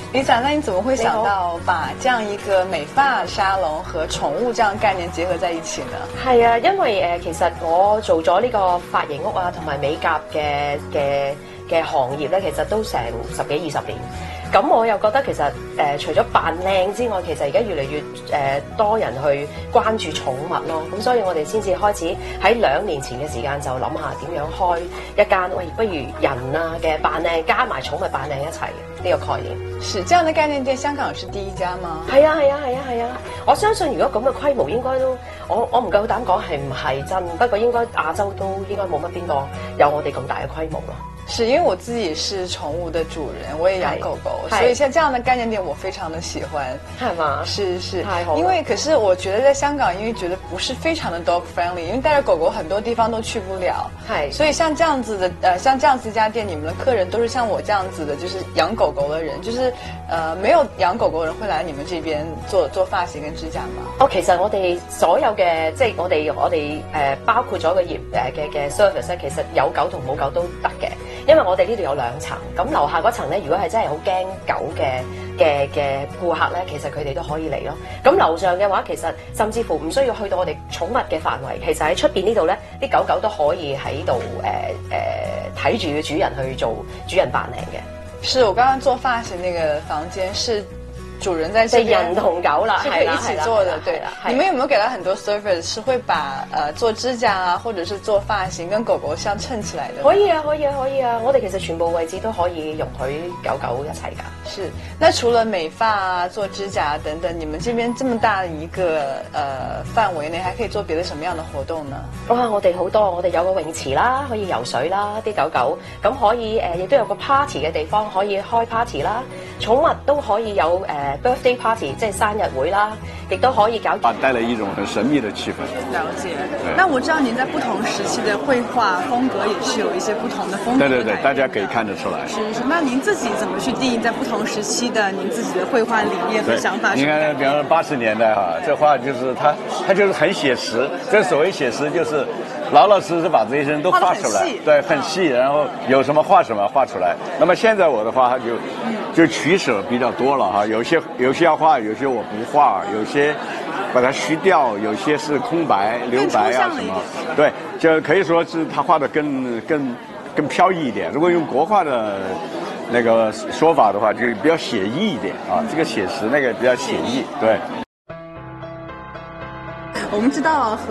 李长，那你怎么会想到把這樣一個美髮沙龍和寵物這樣概念結合在一起呢？ 係啊，因為其實我做咗呢個髮型屋啊，同埋美甲嘅行業咧，其實都成10幾20年。咁我又覺得其實除咗扮靚之外，其實而家越嚟越多人去關注寵物咯。咁所以我哋先至開始喺2年前嘅時間就諗下點樣開一間不如人啊嘅扮靚加埋寵物扮靚一齊呢個概念。 是這樣的概念店，香港是第一家嗎？ 係啊！我相信如果咁嘅規模應該都我唔夠膽講係唔係真，不過應該亞洲都應該冇乜邊個有我哋咁大嘅規模咯。 是因為我自己是寵物的主人，我也養狗狗，所以像這樣的概念店我非常的喜歡。 係嘛？ 是， 太好了。 因為可是我覺得在香港，因為覺得不是非常的 dog friendly，因為帶着狗狗很多地方都去不了。係，所以像這樣子的像這樣子一家店，你們的客人都是像我這樣子的，就是養狗狗的人，就是沒有養狗狗的人會來你們這邊做髮型跟指甲嗎？ 其實我哋所有嘅即係我哋包括咗個業嘅 service 咧，其實有狗同冇狗都得嘅。因為我哋呢度有2層，咁樓下嗰層咧，如果係真係好驚狗嘅顧客咧，其實佢哋都可以嚟咯。咁樓上嘅話，其實甚至乎唔需要去到我哋寵物嘅範圍，其實喺出邊呢度咧，啲狗狗都可以喺度睇住主人去做主人扮靚嘅。 是我剛剛做髮型那個房間是。主人在這邊人同狗啦， 是可以一起做的，對。你們有沒有給他很多 service， 是會把做指甲啊，或者是做髮型跟狗狗相襯起來的？ 可以啊！我哋其實全部位置都可以容許狗狗一齊㗎。 是。那除了美髮啊、做指甲等等，你們這邊這麼大的一個範圍內，還可以做別的什麼樣的活動呢？ 哇！我哋好多，我哋有個泳池啦，可以游水啦，啲狗狗咁可以亦都有個 party 嘅地方，可以開 party 啦。寵物都可以有birthday party， 即係生日會啦，亦都可以搞。 帶來一種很神秘的氣氛。 了解。那我知道您在不同時期的繪畫風格也是有一些不同的風格。 對，大家可以看得出來。 是。那您自己怎麼去定義在不同時期的您自己的繪畫理念和想法？ 你看，比方說80年代哈，這畫就是它就是很寫實。這所謂寫實就是老實把這些人都畫出來，對，很細，然後有什麼畫什麼畫出來。那麼現在我的話就取捨比較多了哈，有些要畫，有些我不畫，有些把它虛掉，有些是空白留白啊什麼。對，就可以說是他畫的更飄逸一點。如果用國畫的那個說法的話，就比較寫意一點啊。這個寫實，那個比較寫意。對。 我們知道